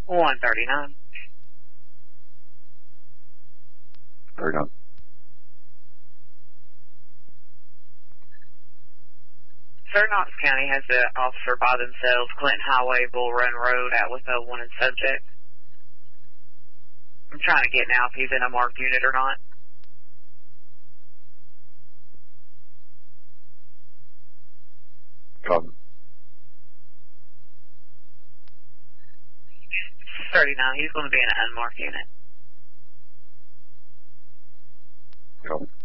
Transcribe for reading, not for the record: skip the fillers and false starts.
139. 39. Sir, Knox County has an officer by themselves, Clinton Highway, Bull Run Road, out with a wanted subject. I'm trying to get now if he's in a marked unit or not. Copy. 39, he's going to be in an unmarked unit. Copy.